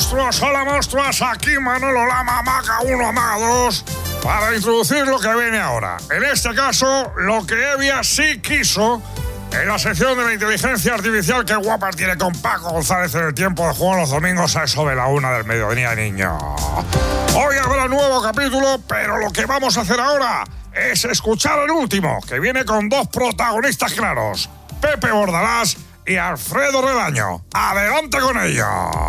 hola monstruos, aquí Manolo Lama, Maga 1, Maga 2, para introducir lo que viene ahora. En este caso, lo que Evia sí quiso en la sección de la inteligencia artificial que guapa tiene con Paco González en el tiempo de juego los domingos a eso de la 1 del mediodía, niño. Hoy habrá nuevo capítulo, pero lo que vamos a hacer ahora es escuchar el último, que viene con dos protagonistas claros, Pepe Bordalás y Alfredo Relaño. ¡Adelante con ello!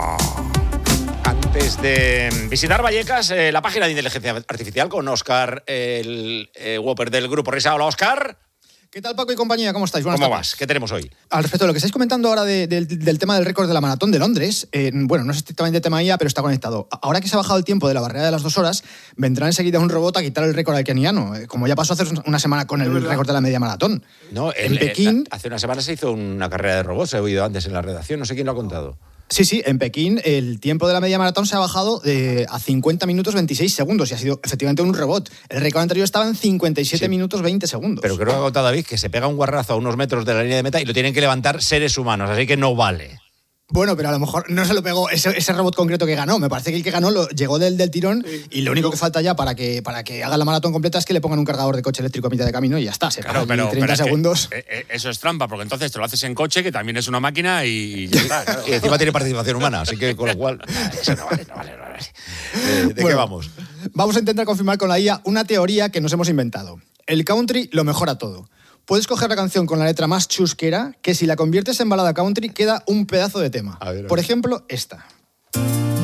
Antes de visitar Vallecas, la página de inteligencia artificial con Óscar, el Whopper del Grupo Risa. Hola, Óscar. ¿Qué tal, Paco y compañía? ¿Cómo estáis? ¿Cómo vas? ¿Qué tenemos hoy? Al respecto de lo que estáis comentando ahora del tema del récord de la Maratón de Londres, bueno, no es estrictamente tema IA, pero está conectado. Ahora que se ha bajado el tiempo de la barrera de las 2 horas, vendrá enseguida un robot a quitar el récord al keniano, como ya pasó hace una semana con el récord de la media maratón. No, en Pekín... Hace una semana se hizo una carrera de robots, he oído antes en la redacción, no sé quién lo ha contado. Sí, en Pekín el tiempo de la media maratón se ha bajado a 50 minutos 26 segundos y ha sido efectivamente un robot. El récord anterior estaba en 57 minutos 20 segunos. Pero creo que ha contado David que se pega un guarrazo a unos metros de la línea de meta y lo tienen que levantar seres humanos, así que no vale. Bueno, pero a lo mejor no se lo pegó ese robot concreto que ganó. Me parece que el que ganó llegó del tirón y lo único que falta ya para que haga la maratón completa es que le pongan un cargador de coche eléctrico a mitad de camino y ya está. Se para 30 segundos. Eso es trampa, porque entonces te lo haces en coche, que también es una máquina y ya está. Claro. Y encima tiene participación humana, así que con lo cual... Eso no vale. ¿De qué vamos? Vamos a intentar confirmar con la IA una teoría que nos hemos inventado. El country lo mejora todo. Puedes coger la canción con la letra más chusquera, que si la conviertes en balada country queda un pedazo de tema. Por ejemplo, esta.